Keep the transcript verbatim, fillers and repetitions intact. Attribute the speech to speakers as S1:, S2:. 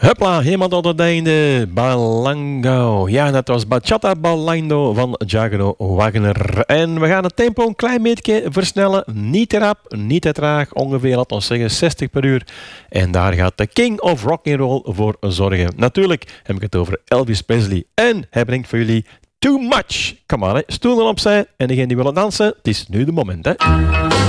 S1: Hupla, helemaal tot het einde. Balango. Ja, dat was Bachata Balando van Django Wagner. En we gaan het tempo een klein beetje versnellen. Niet te rap, niet te traag. Ongeveer, laten we zeggen, zestig per uur. En daar gaat de King of Rock'n'Roll voor zorgen. Natuurlijk heb ik het over Elvis Presley. En hij brengt voor jullie Too Much. Kom maar, hè. Stoelen opzij. En degene die willen dansen, het is nu de moment, hè.